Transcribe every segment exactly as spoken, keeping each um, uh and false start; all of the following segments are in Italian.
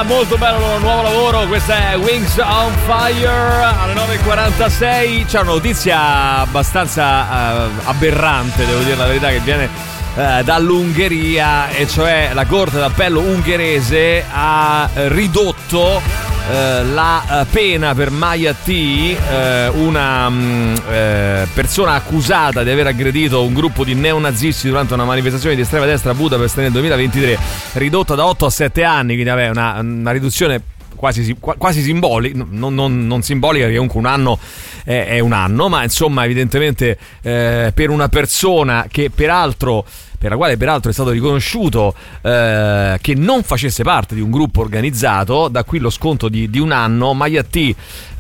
Ungheria, molto bello il loro nuovo lavoro. Questa è Wings on Fire. Alle nove e quarantasei c'è una notizia abbastanza uh, aberrante, devo dire la verità, che viene uh, dall'Ungheria, e cioè la Corte d'Appello ungherese ha ridotto Uh, la uh, pena per Maya T, uh, una um, uh, persona accusata di aver aggredito un gruppo di neonazisti durante una manifestazione di estrema destra a Budapest nel duemilaventitré, ridotta da otto a sette anni, quindi vabbè, una, una riduzione quasi, quasi simbolica, non, non, non simbolica, perché comunque un anno è, è un anno, ma insomma evidentemente eh, per una persona che peraltro per la quale peraltro è stato riconosciuto eh, che non facesse parte di un gruppo organizzato, da qui lo sconto di, di un anno. Maya T,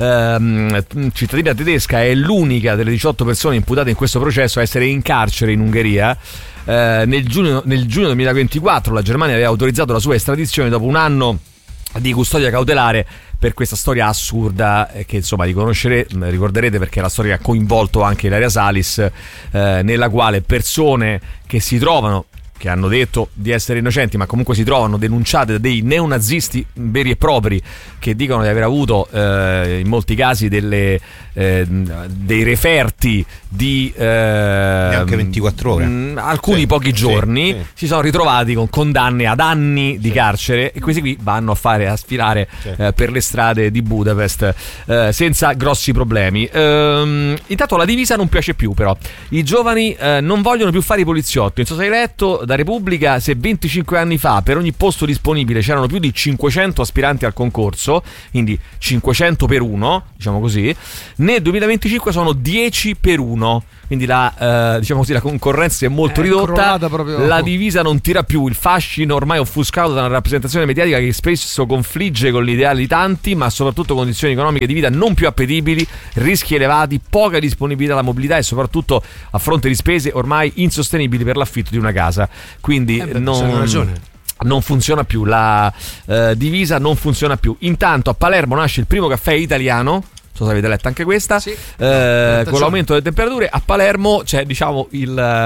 ehm, cittadina tedesca, è l'unica delle diciotto persone imputate in questo processo a essere in carcere in Ungheria. Eh, nel, giugno, nel giugno duemilaventiquattro la Germania aveva autorizzato la sua estradizione dopo un anno di custodia cautelare per questa storia assurda che insomma ricorderete, perché è la storia che ha coinvolto anche Ilaria Salis, eh, nella quale persone che si trovano, che hanno detto di essere innocenti, ma comunque si trovano denunciate da dei neonazisti veri e propri, che dicono di aver avuto eh, in molti casi delle, eh, dei referti di eh, neanche ventiquattro ore, mh, alcuni sì, pochi giorni, sì, sì. Si sono ritrovati con condanne ad anni di sì. carcere, e questi qui vanno a fare a sfilare sì. eh, per le strade di Budapest eh, senza grossi problemi. Ehm, intanto la divisa non piace più, però i giovani eh, non vogliono più fare i poliziotti. Non so se hai letto da Repubblica, se venticinque anni fa per ogni posto disponibile c'erano più di cinquecento aspiranti al concorso, quindi cinquecento per uno, diciamo così, nel duemilaventicinque sono dieci per uno, quindi la, eh, diciamo così, la concorrenza è molto è ridotta, proprio... la divisa non tira più, il fascino ormai offuscato da una rappresentazione mediatica che spesso confligge con l'ideale di tanti, ma soprattutto condizioni economiche di vita non più appetibili, rischi elevati, poca disponibilità alla mobilità e soprattutto a fronte di spese ormai insostenibili per l'affitto di una casa. Quindi eh beh, non, ragione. non funziona più, la eh, divisa non funziona più. Intanto a Palermo nasce il primo caffè italiano, non so se avete letto anche questa, sì. eh, con l'aumento delle temperature a Palermo c'è, diciamo, il,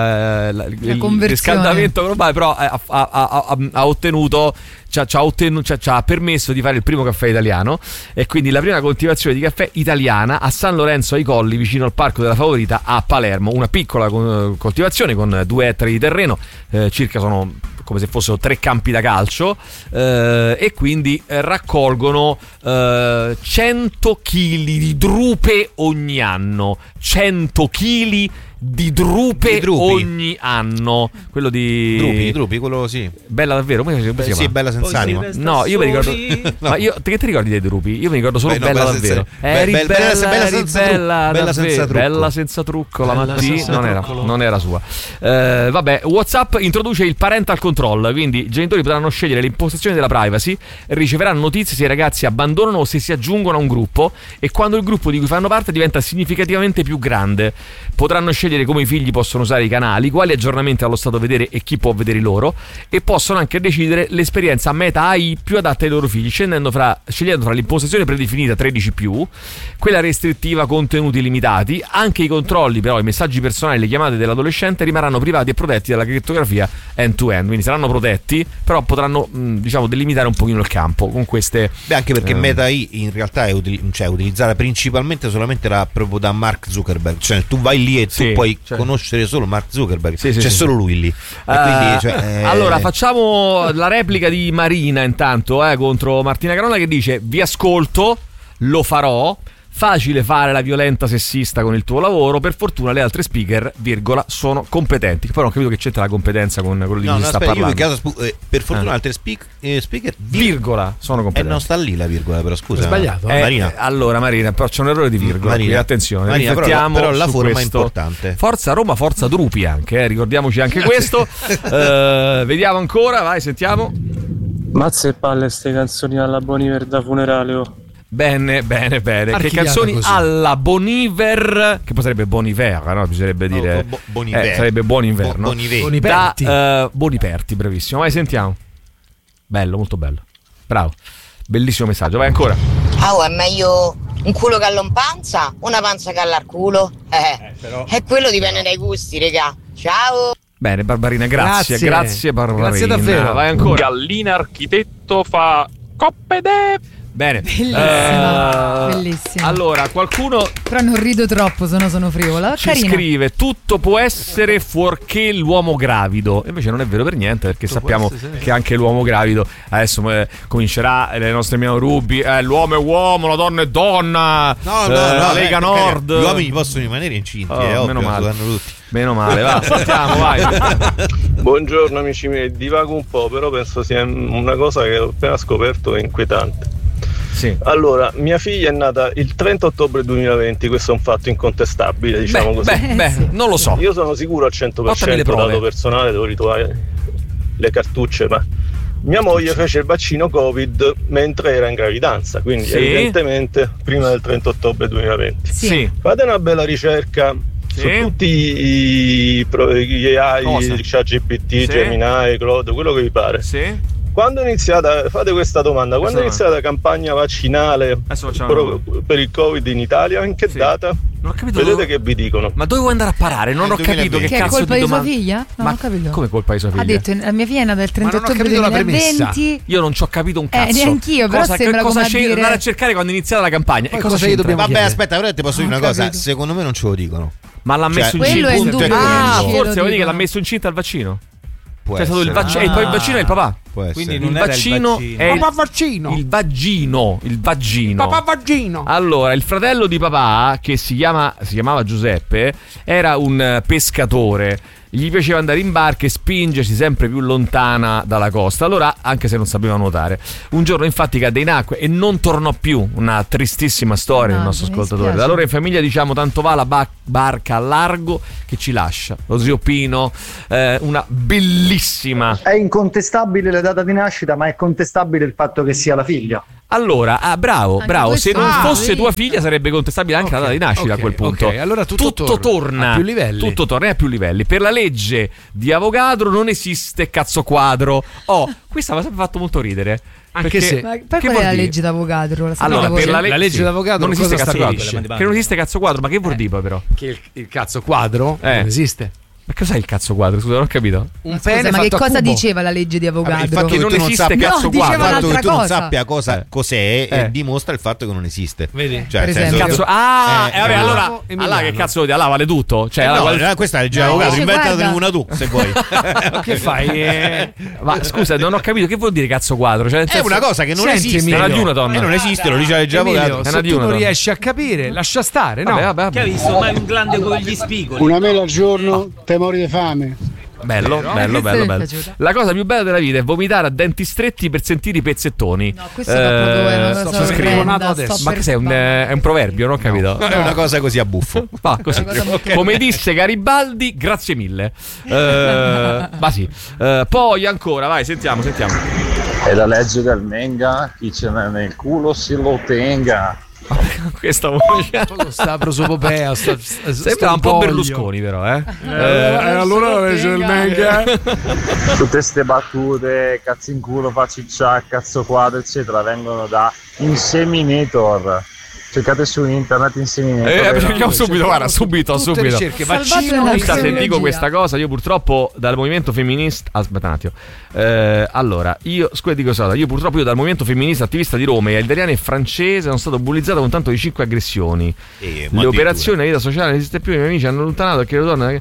il, il riscaldamento globale, però ha, ha, ha, ha ottenuto Ci ha, ci, ha ottenu- ci, ha, ci ha permesso di fare il primo caffè italiano, e quindi la prima coltivazione di caffè italiana a San Lorenzo ai Colli, vicino al Parco della Favorita a Palermo. Una piccola con, coltivazione con due ettari di terreno, eh, circa sono come se fossero tre campi da calcio, eh, e quindi eh, raccolgono eh, cento chili di drupe ogni anno. cento chili di drupe di ogni anno. Quello di Drupi, drupi, quello sì. Bella davvero? Come si Beh, chiama? sì, Bella senza anima. No, io mi ricordo no. Ma io, che ti ricordi dei drupi? Io mi ricordo solo Beh, no, Bella, bella davvero senza... Eri bella, bella, bella, bella, senza bella, bella, senza trucco. Bella senza trucco. La mattina non era, non era sua. eh, Vabbè, WhatsApp introduce il parental control, quindi i genitori potranno scegliere l'impostazione della privacy, riceveranno notizie se i ragazzi abbandonano o se si aggiungono a un gruppo, e quando il gruppo di cui fanno parte diventa significativamente più grande. Potranno scegliere come i figli possono usare i canali, quali aggiornamenti allo stato vedere e chi può vedere loro, e possono anche decidere l'esperienza Meta A I più adatta ai loro figli, scegliendo fra, scegliendo fra l'impostazione predefinita tredici più, quella restrittiva contenuti limitati. Anche i controlli, però, i messaggi personali e le chiamate dell'adolescente rimarranno privati e protetti dalla crittografia end-to-end, quindi saranno protetti, però potranno mh, diciamo delimitare un pochino il campo con queste. Beh, anche perché ehm... Meta A I in realtà è util- cioè, utilizzata principalmente solamente da, proprio da Mark Zuckerberg, cioè tu vai lì e tu sì, puoi cioè... conoscere solo Mark Zuckerberg, sì, sì, c'è sì, solo lui lì. Uh, e quindi, cioè, eh... Allora facciamo la replica di Marina intanto eh, contro Martina Carola, che dice: vi ascolto, lo farò. Facile fare la violenta sessista con il tuo lavoro, per fortuna le altre speaker, virgola, sono competenti. Poi non ho capito che c'entra la competenza con quello di no, cui no, si sta aspetta, parlando. io caso, eh, per fortuna eh. altre speak, eh, speaker, virgola, sono competenti. E eh, non sta lì la virgola, però scusa. È sbagliato. Eh, Marina. Allora Marina, però c'è un errore di virgola. Marina, qui, attenzione, Marina, riflettiamo però, però la forma questo. È importante. Forza Roma, forza Drupi anche, eh, ricordiamoci anche questo. eh, vediamo ancora, vai, sentiamo. Mazza e palle ste canzoni alla Boniver da funerale, oh. Bene, bene, bene. Archiviata che canzoni così. alla Boniver, che poi sarebbe Boniver, no? Bisognerebbe dire. Oh, bo- Boniver. Eh, sarebbe buon inverno. Bo- Boniver. Boniperti. Da uh, Boniperti, bravissimo. Vai, sentiamo. Bello, molto bello. Bravo. Bellissimo messaggio. Vai ancora. Ah, oh, è meglio un culo che all'ompanza, una panza che al culo. Eh, eh però... E quello dipende dai gusti, regà. Ciao. Bene, Barbarina, grazie. Grazie, grazie Barbarina. Grazie davvero. Vai ancora. Gallina architetto fa Coppede. Bene. Bellissima, uh, bellissima. Allora, qualcuno però non rido troppo, se no sono frivola. ci Carina. scrive: tutto può essere fuorché l'uomo gravido. E invece non è vero per niente, perché tutto sappiamo essere, sì. che anche l'uomo gravido adesso eh, comincerà le nostre Miao Rubi. Eh, l'uomo è uomo, la donna è donna. No, eh, no, no, la Lega eh, Nord. Gli uomini possono rimanere incinti, oh, è ovvio, meno male. tutti. Meno male, va, sentiamo, vai. Buongiorno amici miei, divago un po', però penso sia una cosa che ho appena scoperto che è inquietante. Sì. Allora, mia figlia è nata il trenta ottobre duemilaventi, questo è un fatto incontestabile, diciamo beh, così. Beh, beh, non lo so. Io sono sicuro al cento per cento, dato personale, devo ritrovare le cartucce, ma mia moglie fece il vaccino Covid mentre era in gravidanza, quindi sì. evidentemente prima del trenta ottobre duemilaventi. Sì. Fate una bella ricerca sì. su tutti i, i A I, ChatGPT, sì. Gemini, Claude, quello che vi pare. Sì. Quando è iniziata, fate questa domanda, quando è iniziata la campagna vaccinale per, per il Covid in Italia, in che sì. data? Non ho capito. Vedete che vi dicono. Ma dove vuoi andare a parare? Non ho capito che, che cazzo è colpa di di, domanda. Sua figlia? No, ma ho capito. Come colpa di sua figlia? Ha detto la mia figlia è nata il trenta ottobre duemilaventi. Io non ci ho capito un cazzo. Eh, neanch'io, però cosa, sembra cosa come c'è dire... andare a cercare quando è iniziata la campagna. Poi e cosa c'è ci dobbiamo Vabbè, chiedere? aspetta, però ti posso dire non una cosa. Capito. Secondo me non ce lo dicono. Ma l'ha messo cioè, incinta. Quello è in dubbio. Ah, non forse vuol dire che l'ha dicono. messo incinta al vaccino. Può C'è stato il vaccino. E poi il vaccino è il papà. Quindi il vaccino è il, papà vaccino. il vagino, il vagino. Papà vaccino. Allora, il fratello di papà, che si chiama si chiamava Giuseppe, era un pescatore. Gli piaceva andare in barca e spingersi sempre più lontana dalla costa. Allora, anche se non sapeva nuotare, un giorno infatti cadde in acqua e non tornò più. Una tristissima storia, no, il nostro ascoltatore. Da allora in famiglia diciamo tanto va la ba- barca a largo che ci lascia. Lo zio Pino, eh, una bellissima. È incontestabile la data di nascita, ma è contestabile il fatto che sia la figlia. Allora, ah, bravo, anche bravo. Se non ah, fosse sì. tua figlia sarebbe contestabile anche okay, la data di nascita okay, a quel punto. Okay. Allora tutto, tutto torna, torna a più livelli. Tutto torna a più livelli. Per la legge di Avogadro non esiste cazzo quadro. Oh, questa mi ha sempre fatto molto ridere. Anche se ma per qual è la legge d'Avogadro? La allora, per la, le- la legge sì, d'Avogadro non esiste cazzo quadro. Che non esiste cazzo quadro, ma che vuol eh, dire però? Che il, il cazzo quadro eh. non esiste. Ma cos'è il cazzo quadro? Scusa, non ho capito. Un Scusa, pene ma che cosa cubo. diceva la legge di Avogadro? Vabbè, il fatto che, che non tu non esiste sappia, cazzo no, quadro, il fatto che tu non cosa. sappia cosa eh. cos'è eh. e dimostra il fatto che non esiste. Vedi? Cioè, per senso esempio. Cazzo, ah, eh, eh, vabbè, eh, allora, allora che cazzo vuol dire? Allora vale tutto. Cioè, eh allora, no, vale... questa è la legge di no, Avogadro, inventata guarda. una tu, se vuoi. Che fai? Eh... Ma scusa, non ho capito che vuol dire cazzo quadro. Cioè, nel è senso... una cosa che non Senti, esiste. È una no. Dunaton. E non esiste, lo dice la legge di Emilio, Avogadro. se tu non riesci a capire, lascia stare, no? Vabbè, vabbè, vabbè. Che hai visto mai un grande con gli spigoli? Una mela al giorno, te mori di fame. Bello, Vero? bello, Questa bello, mi è bello. piaciuta. La cosa più bella della vita è vomitare a denti stretti per sentire i pezzettoni. No, questo è proprio è una sto cosa scrivendo orrenda, adesso. sto Ma che sei un, per- è un proverbio, non ho capito. No, è una cosa così a buffo. Va così. Come disse Garibaldi, grazie mille. Eh, ma sì. Eh, poi ancora, vai, sentiamo, sentiamo. È la legge del Menga, chi ce n'è nel culo se lo tenga. Questa voce sta prosopopea, sta, sta, sembra un po' Berlusconi però, eh. Eh, eh, allora la legge del Menga. Tutte ste battute, cazzo in culo, faciccia, cazzo quadro, eccetera, vengono da Inseminator. Cercate su internet Inseminator. Eh, cerchiamo subito, guarda, subito, subito. Ricerche, vaccino, Scusa se dico questa cosa, io purtroppo dal movimento femminista, aspetta un attimo. Eh, allora, io scusa dico cosa, io purtroppo io dal movimento femminista attivista di Roma e italiano e francese sono stato bullizzato con tanto di cinque aggressioni. Eh, Le operazioni, la vita sociale non esiste più, i miei amici hanno allontanato perché le donne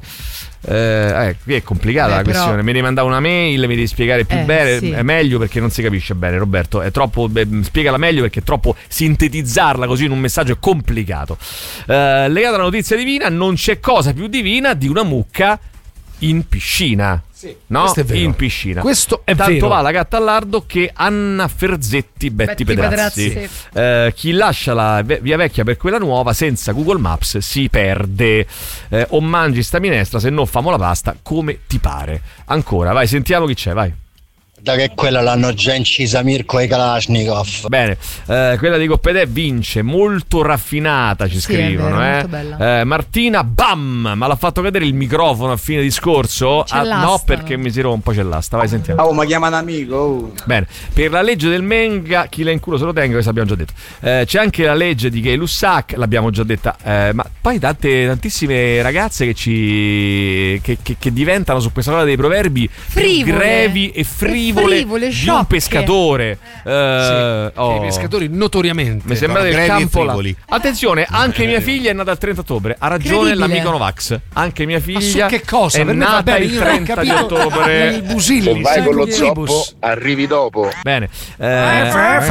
Eh, eh, qui è complicata Beh, la questione. però... Mi devi mandare una mail, mi devi spiegare più eh, bene. sì. È meglio perché non si capisce bene, Roberto. È troppo. Beh, spiegala meglio perché è troppo sintetizzarla così in un messaggio è complicato. Eh, legata alla notizia divina, non c'è cosa più divina di una mucca in piscina. Sì, no? È vero. In piscina. Questo è Tanto vero. va la gatta al lardo che Anna Ferzetti Betty, Betty Pedrazzi. Pedrazzi. Eh, chi lascia la via vecchia per quella nuova senza Google Maps si perde. Eh, o mangi sta minestra, se no famo la pasta come ti pare. Ancora, vai, sentiamo chi c'è, vai. Da che quella l'hanno già incisa Mirko e Kalashnikov. Bene, eh, quella di Coppedè vince, molto raffinata, ci sì, scrivono. È vero, eh. molto bella. Eh, Martina, bam, ma l'ha fatto cadere il microfono a fine discorso? C'è Ah, l'asta, no, perché no? mi si rompe, un po' c'è l'asta, vai, sentiamo. Oh, ma chiama un amico. Oh. Bene, per la legge del Menga, chi l'ha in culo se lo tenga, questo abbiamo già detto. Eh, c'è anche la legge di Gay Lussac, l'abbiamo già detta, eh, ma poi tante, tantissime ragazze che ci che, che, che diventano su questa cosa dei proverbi Frivole. più grevi e frivole, frivole, frivole, di sciocche. un pescatore. Eh, Sì, oh. I pescatori notoriamente. Mi sembra No, del grevi e campo là. frivoli. Attenzione, anche mia figlia è nata il trenta ottobre. Ha ragione Incredibile. l'amico Novax. Anche mia Ma figlia su che cosa? è Per me va nata bene, il io non ho trenta di capito. ottobre. Il Busilli, Se vai con lo Zibus. zoppo, arrivi dopo. Bene. Eh,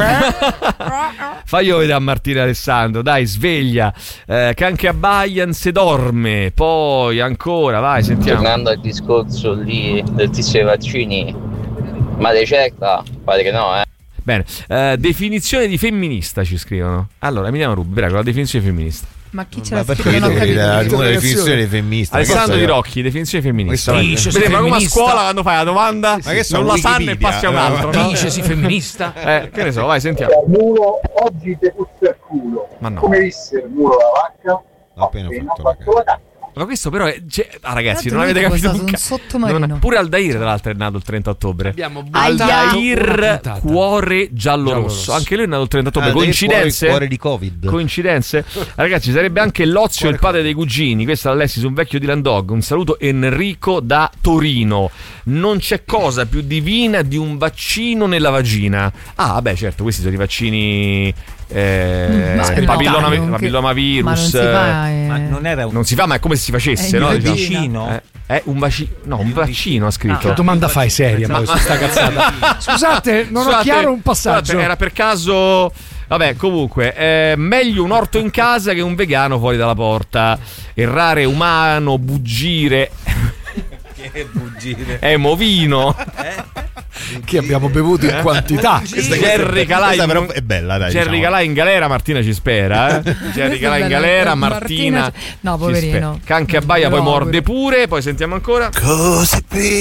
Fai io vedere a Martina Alessandro, dai, sveglia. Eh, che anche abbaian se dorme. Poi ancora, vai, sentiamo. Tornando al discorso lì del tizio dei vaccini, ma di certa pare che no, eh. Bene, eh, definizione di femminista ci scrivono. Allora, Emiliano Rubi, prego, la definizione di femminista. Ma chi ce Ma l'ha perché scritto? Non ho tu devi dare capito. una definizione femminista? Alessandro Che Di cosa- Rocchi, definizione femminista. Ma che Mi so- sembra come a femminista. scuola quando fai la domanda, Ma che so, non la sanno e Wikipedia? passi a un altro. no? Dicesi femminista. Eh, che ne so, vai, sentiamo. Mulo, oggi te puzza il culo. Ma no. Come disse il mulo la vacca, Ho appena fatto la fatto la cacca. Ma questo però è. Cioè, ah, ragazzi, Tanto non avete lui è capito stato un un ca- sottomarino. non- Pure Aldair, tra l'altro, è nato il trenta ottobre. Abbiamo buttato una Aldair, puntata. cuore giallo Giallo rosso. rosso. Anche lui è nato il trenta ottobre. Ah, Aldair, Coincidenze? cuore- cuore di Covid. Coincidenze? Ragazzi, sarebbe anche l'Ozio, il padre dei cugini. Questo è Alessi su un vecchio Dylan Dog. Un saluto Enrico da Torino. Non c'è cosa più divina di un vaccino nella vagina. Ah, beh, certo, questi sono i vaccini. Eh, Mm, ma il no, papilloma, dai, non- papilloma virus. Ma non si fa. eh. Ma non era un, Non si fa, ma è come se si facesse, È no? in Diciamo. vicino? Eh, è un vaccino. No, un vaccino ha scritto. Che domanda fai seria? Ma- poi, su sta cazzata? Scusate, non ho Scusate, chiaro un passaggio. scusate, era per caso. Vabbè, comunque, eh, meglio un orto in casa che un vegano fuori dalla porta. Errare umano, buggire. che buggire. È movino. Che abbiamo bevuto in quantità. Questa- Jerry questa- Calà questa in- però è bella, dai. Jerry diciamo. Calà in galera, Martina ci spera. Eh? Jerry Calà in bella, galera, eh, Martina. Martina- no, ci poverino. spera. Canche a baia, poi No, morde poverino. pure. Poi sentiamo ancora. Così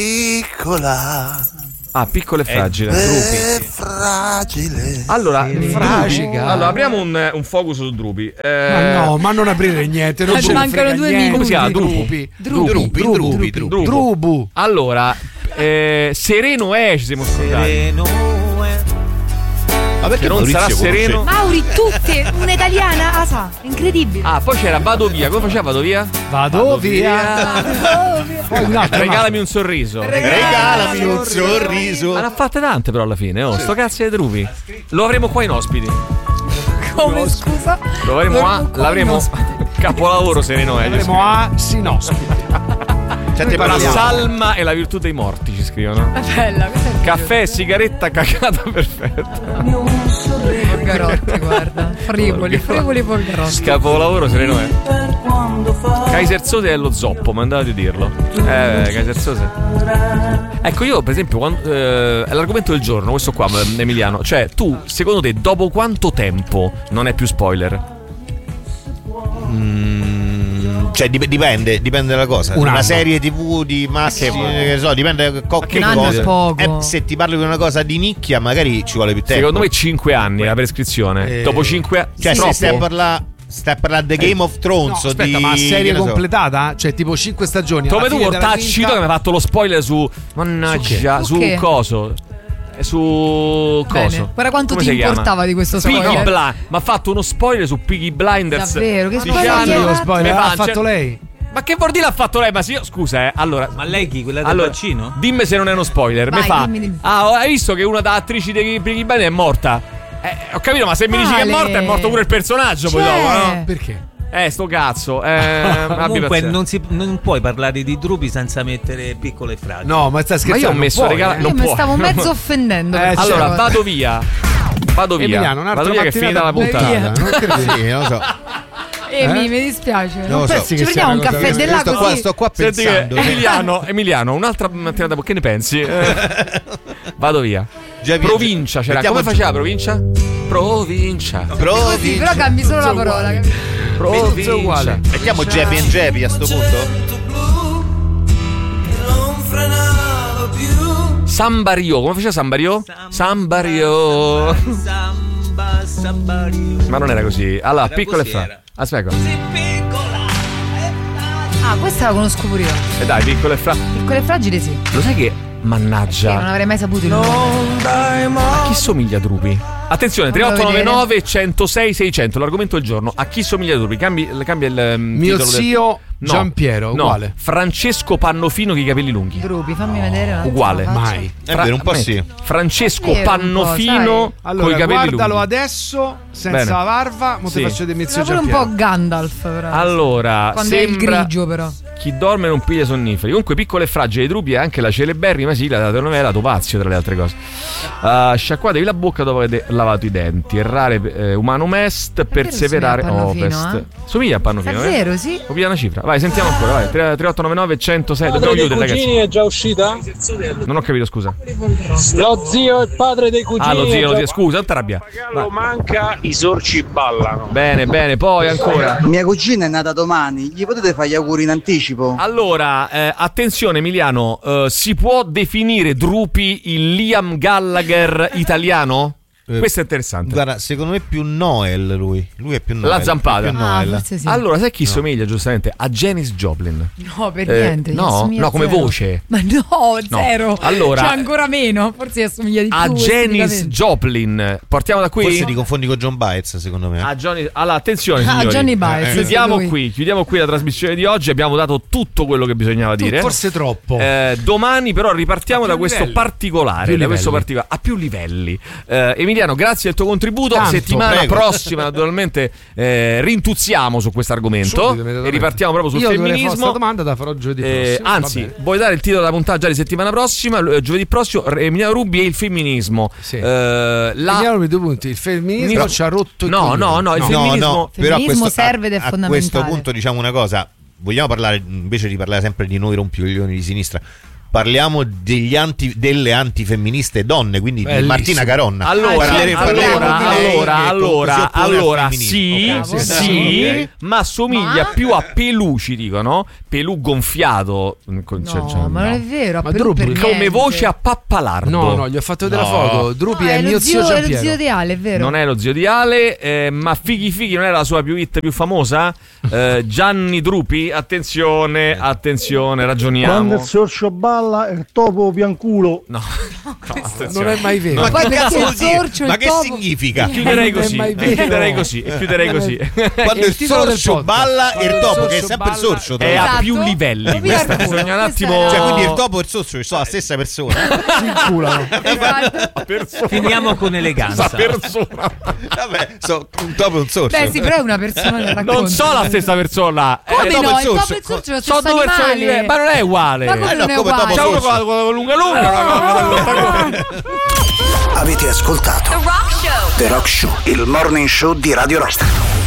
piccola Ah, piccolo e fragile. e fragile. Allora, Fragica. Drupi. Allora, apriamo un, un focus su Drupi. Eh, Ma no, ma non aprire niente. Non Ci ce ne mancano frega due niente. minuti. Come si chiama? Drupi. Drupi. Drupi. Drupi, Drubu. drupi, Drubu. drupi. Drubu. Allora, eh, sereno è, ci siamo scordati. Sereno è. Ma perché Che non Maurizio sarà conosce- sereno. Mauri, tutte un'italiana, ah sa, incredibile. Ah, poi c'era Vado via. Come faceva Vado via? Vado via. Poi un'altra, Regalami un sorriso. Regalami un sorriso. Ma ne ha fatte tante però alla fine, oh, sto cazzo di Drupi. Lo avremo qua in ospiti. Come scusa? Lo avremo a, L'avremo qua l'avremo in ospiti. capolavoro sereno è. Avremo a Sinospiti. Senti, La parliamo. salma e la virtù dei morti ci scrivono. È bella, questa è Caffè, sigaretta, cagata perfetta. Polgarotti, guarda. Frivoli, frivoli polgarotti. Capolavoro sereno è. Kaiser Sose è lo zoppo, mandate di dirlo. Eh, Kaiser Sose. Ecco, io per esempio quando, eh, è l'argomento del giorno, questo qua, Emiliano. Cioè, tu, secondo te, dopo quanto tempo non è più spoiler? Mm, cioè dip- dipende, dipende dalla cosa. Un Una anno. serie tivù di massimi, che- che so, dipende co- che un anno cosa. è poco. Eh, se ti parlo di una cosa di nicchia, magari ci vuole più tempo. Secondo me cinque anni la prescrizione. Eh, Dopo cinque anni. Cioè, troppo? se stai a parlare stai a parlare di Game of Thrones No, aspetta, di, ma che serie ne so. completata? Cioè, tipo cinque stagioni. Come alla tu, fine della Ortacci, quinta- che mi ha fatto lo spoiler su. Mannaggia, Su su, che? coso. Eh, Su Bene. coso. Guarda quanto Come ti si chiama? importava di questo Peaky spoiler. Blind. Mi ha fatto uno spoiler su Peaky Blinders. Davvero? Che Dice, spoiler ah, ti no, ha Lo fatto? spoiler mi l'ha fa- fatto cioè- lei. Ma che vuol dire l'ha fatto lei? Ma sì, io, scusa, eh. Allora. Ma lei chi? Quella del Allora, vaccino? dimmi se non è uno spoiler. Vai, mi fa. dimmi, dimmi. Ah, hai visto che una da attrici di Peaky Blinders è morta? Eh, ho capito, ma se mi dici che è Ale. morta, è morto pure il personaggio. Poi C'è. dopo, no? Perché? Eh, sto cazzo. Eh, abbi Comunque pazienza. non, si, non puoi parlare di Drupi senza mettere piccolo e fragile. No, ma stai Ma scherzando. io ho non messo puoi, regala- eh. non Io mi può. stavo mezzo offendendo. Eh, per questa Allora, cosa. vado via. Vado via. Emiliano, un'altra vado via che è finita la mattinata puntata. buttata, non credo. Sì, non lo so. Emi, Eh? mi dispiace. Non lo so. pensi Ci che sia prendiamo un una cosa caffè che- dell'acqua sto qua, così? sto qua Senti che pensando. Emiliano, Emiliano, un'altra mattinata, che ne pensi? Eh, Vado via. Già vi- Provincia c'era. mettiamo Come giù. faceva provincia? Provincia. Così, però cambi solo la parola. capi? Provincia. uguale. Mettiamo Jeppy and Jeppy a sto punto. Sambario. Come faceva Sambario? Sambario. Samba, samba, rio. Ma non era così. Allora, Era piccolo e così, fra. era. Aspetta. Ah, questa la conosco pure io. E dai, piccolo e fra. Piccole e fragili sì. Lo sai che Che non mannaggia. avrei mai saputo il nome. A chi somiglia Drupi? Attenzione, tre otto nove nove centosei seicento, l'argomento del giorno. A chi somiglia Drupi? Cambi, cambia il um, Mio zio del... Giampiero, no, uguale. No. Francesco Pannofino con i capelli lunghi. Drupi, fammi vedere. Uguale. Mai. È vero, un po' sì. Francesco Vero, Pannofino allora, con i capelli guardalo lunghi. adesso senza Bene. la barba, mo Sì. ti faccio del mio zio Sembra pure un Giampiero. po' Gandalf, però. Allora, quando è il sembra grigio, però. Chi dorme non piglia sonniferi. Comunque, Piccolo e fragile Drupi è anche la celeberrima sigla della telenovela Topazio, tra le altre cose. Uh, sciacquatevi la bocca dopo aver lavato i denti. Errare eh, umanum est, perseverare somiglia a ovest. Pannofino, Somiglia a Pannofino, È eh? vero, sì. O piglia una cifra. Vai, sentiamo ancora. Vai, tre otto nove nove centosei. Dobbiamo chiudere, ragazzi. è già uscita? Non ho capito, scusa. Lo zio e il padre dei cugini. Ah, lo zio, lo è zio. già- Scusa, non t'arrabbia. Lo manca, i sorci ballano. Bene, bene, poi ancora. Mia cugina è nata domani, gli potete fare gli auguri in anticipo? Allora, eh, attenzione Emiliano, eh, si può definire Drupi il Liam Gallagher italiano? Eh, Questo è interessante. Guarda, secondo me più Noel lui. Lui è più Noel. La zampata. Più Ah, Noel. forse sì. Allora, sai chi No. somiglia giustamente? A Janis Joplin. No, per Eh, niente. gli no? assomiglia No, come zero. voce. Ma no, No. zero. Allora- C'è ancora meno. Forse gli assomiglia di più. A Janis esteticamente. Joplin. Partiamo da qui? Forse ti confondi con John Baez, secondo me. A Johnny... Allora, attenzione Ah, signori. Johnny Baez, sì, chiudiamo lui. qui, chiudiamo qui la trasmissione di oggi. Abbiamo dato tutto quello che bisognava dire. Forse troppo. Eh, domani però ripartiamo da questo livelli. particolare, Più da questo livelli. particolare a più livelli. Eh, Emiliano, grazie del tuo contributo. Tanto, Settimana prego. prossima naturalmente eh, rintuzziamo su questo argomento Subito, e immediatamente. ripartiamo proprio sul Io dovrei fare femminismo. questa domanda la farò giovedì Eh, prossimo. Va anzi, bene. vuoi dare il titolo della puntata già di settimana prossima? L- Giovedì prossimo, Emiliano Rubi e il femminismo. Sì. Eh, la... Vediamo i due punti. Il femminismo No. ci ha rotto il No, coglione. no, no, il No, femminismo. no, però a Femminismo questo, serve ed è a, a fondamentale. questo punto diciamo una cosa. Vogliamo parlare, invece di parlare sempre di noi rompicoglioni di sinistra, parliamo degli anti, delle antifemministe donne, quindi di Bellissimo. Martina Caronna. Allora, Parlere- parleremo allora, di lei allora, che allora, si oppone al allora, femminismo. sì, Ok, sì, sì, ok. ma somiglia Ma? più a Pelù, ci dicono, Pelù gonfiato, con- No, cioè, cioè, ma non è vero. Ma a Perù Drupi, per come niente. voce a Pappalardo. No, no, gli ho fatto vedere No. la foto. Drupi No, è è il lo mio zio zio, è lo Giampiero. zio di Ale, è vero. Non è lo zio di Ale, eh, ma Fighi Fighi non era la sua più hit più famosa? Eh, Gianni Drupi, attenzione, attenzione, ragioniamo. sorcio balla il topo pianculo. No, no, attenzione. Non è mai vero. Ma Poi che perché cazzo il vuol dire? sorcio, il Ma che topo- significa? Chiuderei Non è così, mai e vero. chiuderei così, e chiuderei così. Quando È il il titolo del sorcio podcast. balla e il Quando il topo, che è sorcio sempre il balla- sorcio, tra È l'altro. a più Esatto. livelli. Capito? Questa bisogna un attimo. Cioè, quindi il topo e il sorcio sono la stessa persona. Si inculano. Esatto. persona. Finiamo con eleganza. Questa persona. Vabbè, so, un topo e un sorcio. Beh, sì, però è una persona che racconta. Non so la stessa persona. Come Eh, no? topo e Il il topo sorcio. e il sorcio è lo sono stesso due persone animale. diverse, ma non è uguale. Ma come Eh, no, non è come topo uguale? C'è uno sorcio. con la lunga lunga, una cosa. Avete ascoltato The Rock Show. The Rock Show, il morning show di Radio Rock.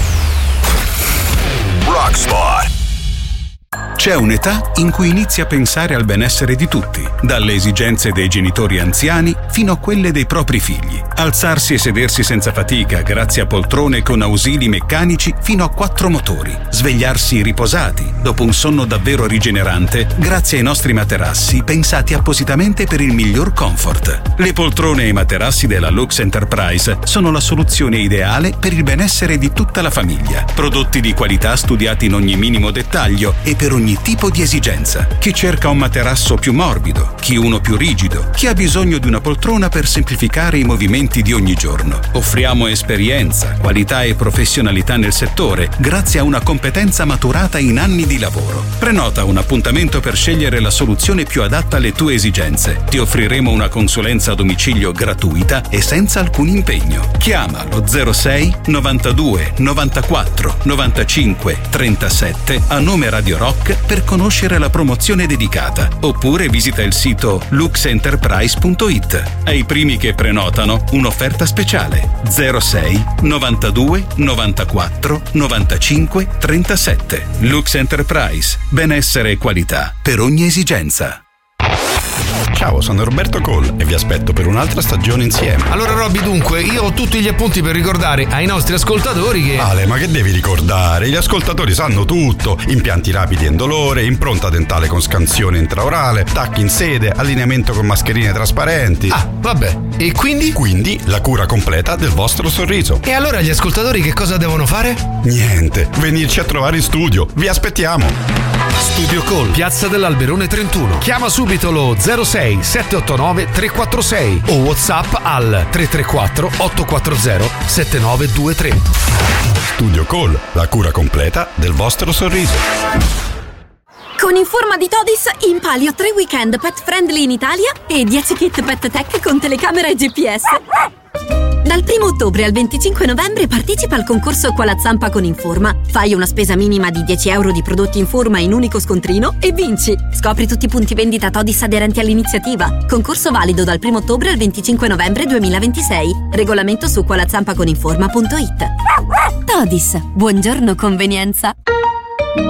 Rocksport. C'è un'età in cui inizi a pensare al benessere di tutti, dalle esigenze dei genitori anziani fino a quelle dei propri figli. Alzarsi e sedersi senza fatica grazie a poltrone con ausili meccanici fino a quattro motori. Svegliarsi riposati dopo un sonno davvero rigenerante grazie ai nostri materassi pensati appositamente per il miglior comfort. Le poltrone e i materassi della Lux Enterprise sono la soluzione ideale per il benessere di tutta la famiglia. Prodotti di qualità studiati in ogni minimo dettaglio e per ogni tipo di esigenza. Chi cerca un materasso più morbido, chi uno più rigido, chi ha bisogno di una poltrona per semplificare i movimenti di ogni giorno. Offriamo esperienza, qualità e professionalità nel settore grazie a una competenza maturata in anni di lavoro. Prenota un appuntamento per scegliere la soluzione più adatta alle tue esigenze. Ti offriremo una consulenza a domicilio gratuita e senza alcun impegno. Chiama lo zero sei novantadue novantaquattro novantacinque trentasette a nome Radio Rock per conoscere la promozione dedicata, oppure visita il sito lux enterprise punto it. Ai primi che prenotano un'offerta speciale zero sei novantadue novantaquattro novantacinque trentasette. Lux Enterprise, benessere e qualità per ogni esigenza. Ciao, sono Roberto Cole e vi aspetto per un'altra stagione insieme. Allora Robby, dunque, io ho tutti gli appunti per ricordare ai nostri ascoltatori che... Ale, ma che devi ricordare? Gli ascoltatori sanno tutto. Impianti rapidi e indolore, impronta dentale con scansione intraorale, tacchi in sede, allineamento con mascherine trasparenti. Ah, vabbè. E quindi? Quindi la cura completa del vostro sorriso. E allora gli ascoltatori che cosa devono fare? Niente, venirci a trovare in studio. Vi aspettiamo. Studio Call, Piazza dell'Alberone trentuno. Chiama subito lo zero sei sette otto nove tre quattro sei o WhatsApp al tre tre quattro otto quattro zero sette nove due tre. Studio Call, la cura completa del vostro sorriso. Con Informa di Todis impalio tre weekend pet friendly in Italia e dieci kit Pet Tech con telecamera e G P S. Dal primo ottobre al venticinque novembre partecipa al concorso Quala Zampa con Informa. Fai una spesa minima di dieci euro di prodotti Informa in unico scontrino e vinci. Scopri tutti i punti vendita Todis aderenti all'iniziativa. Concorso valido dal primo ottobre al venticinque novembre duemilaventisei. Regolamento su qualazampaconinforma punto it. Todis, buongiorno convenienza.